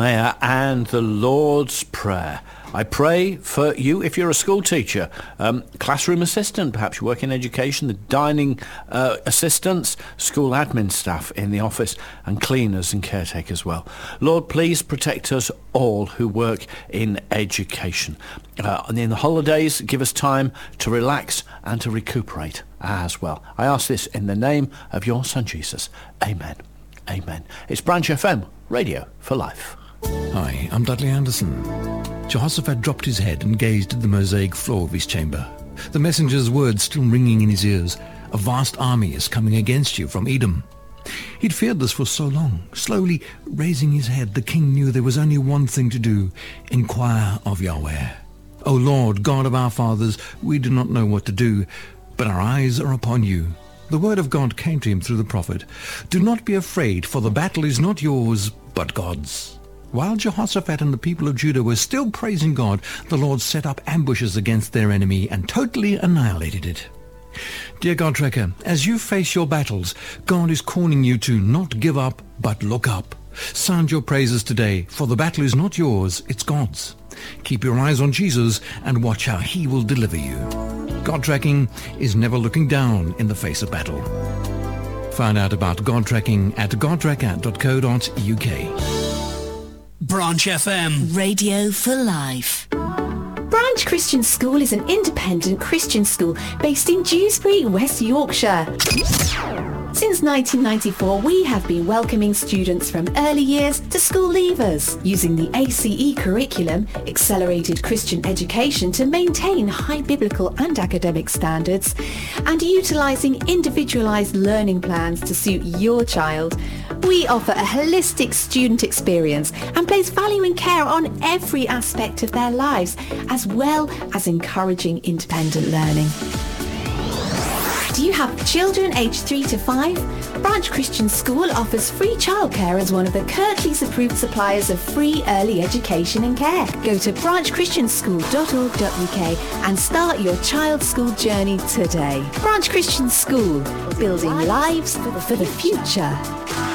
And the Lord's Prayer. I pray for you if you're a school teacher, classroom assistant, perhaps you work in education, the dining assistants, school admin staff in the office, and cleaners and caretakers as well. Lord, please protect us all who work in education. And in the holidays, give us time to relax and to recuperate as well. I ask this in the name of your Son Jesus. Amen. Amen. It's Branch FM, Radio for Life. Hi, I'm Dudley Anderson. Jehoshaphat dropped his head and gazed at the mosaic floor of his chamber. The messenger's words still ringing in his ears. A vast army is coming against you from Edom. He'd feared this for so long. Slowly raising his head, the king knew there was only one thing to do: inquire of Yahweh. O Lord, God of our fathers, we do not know what to do, but our eyes are upon you. The word of God came to him through the prophet. Do not be afraid, for the battle is not yours, but God's. While Jehoshaphat and the people of Judah were still praising God, the Lord set up ambushes against their enemy and totally annihilated it. Dear God Tracker, as you face your battles, God is calling you to not give up, but look up. Sound your praises today, for the battle is not yours, it's God's. Keep your eyes on Jesus and watch how he will deliver you. God Tracking is never looking down in the face of battle. Find out about God Tracking at godtracker.co.uk. Branch FM. Radio for Life. Branch Christian School is an independent Christian school based in Dewsbury, West Yorkshire. Since 1994, we have been welcoming students from early years to school leavers, using the ACE curriculum, Accelerated Christian Education, to maintain high biblical and academic standards, and utilising individualised learning plans to suit your child. We offer a holistic student experience and place value and care on every aspect of their lives, as well as encouraging independent learning. Do you have children aged 3 to 5? Branch Christian School offers free childcare as one of the Kirklees approved suppliers of free early education and care. Go to branchchristianschool.org.uk and start your child's school journey today. Branch Christian School, building lives for the future.